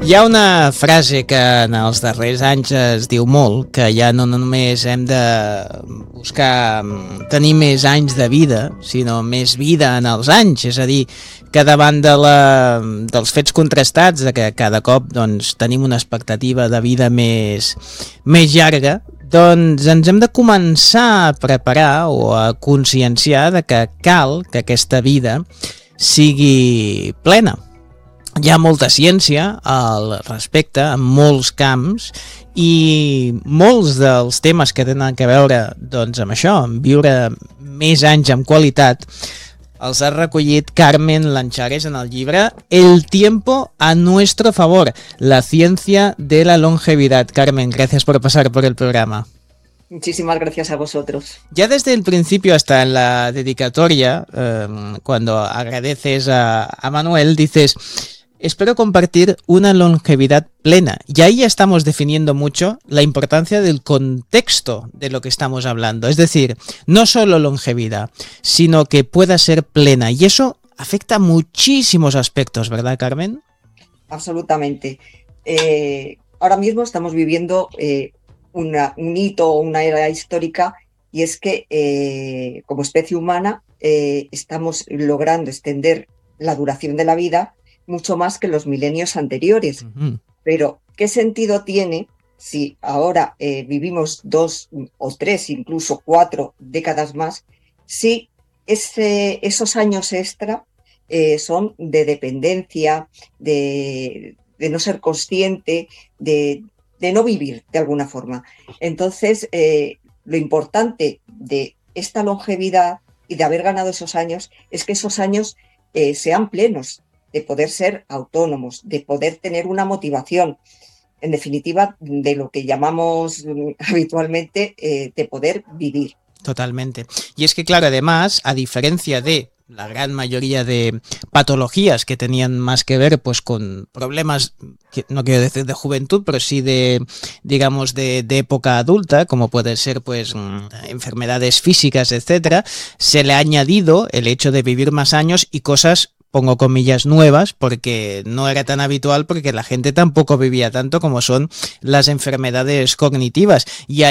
Hi ha una frase que en els darrers anys es diu molt, que ja no només hem de buscar tenir més anys de vida, sinó més vida en els anys, és a dir, que davant dels fets contrastats de que cada cop doncs, tenim una expectativa de vida més llarga, doncs ens hem de començar a preparar o a conscienciar de que cal que aquesta vida sigui plena. Hi ha molta ciència al respecte, en molts camps, i molts dels temes que tenen a veure doncs, amb això, amb viure més anys amb qualitat, els ha recollit Carmen Lanchares en el llibre El tiempo a nuestro favor, la ciencia de la longevidad. Carmen, gracias por pasar por el programa. Muchísimas gracias a vosotros. Ya desde el principio hasta en la dedicatoria, cuando agradeces a Manuel, dices: espero compartir una longevidad plena. Y ahí ya estamos definiendo mucho la importancia del contexto de lo que estamos hablando. Es decir, no solo longevidad, sino que pueda ser plena. Y eso afecta a muchísimos aspectos, ¿verdad, Carmen? Absolutamente. Ahora mismo estamos viviendo un hito, una era histórica, y es que como especie humana estamos logrando extender la duración de la vida mucho más que los milenios anteriores. Pero, ¿qué sentido tiene si ahora vivimos 2 o 3, incluso 4 décadas más, si esos años extra son de dependencia, de no ser consciente, de no vivir de alguna forma? Entonces, lo importante de esta longevidad y de haber ganado esos años es que esos años sean plenos, de poder ser autónomos, de poder tener una motivación, en definitiva, de lo que llamamos habitualmente de poder vivir. Totalmente. Y es que, claro, además, a diferencia de la gran mayoría de patologías que tenían más que ver pues con problemas, que no quiero decir de juventud, pero sí de, digamos, de época adulta, como puede ser pues enfermedades físicas, etcétera, se le ha añadido el hecho de vivir más años y cosas, pongo comillas, nuevas, porque no era tan habitual, porque la gente tampoco vivía tanto, como son las enfermedades cognitivas. Y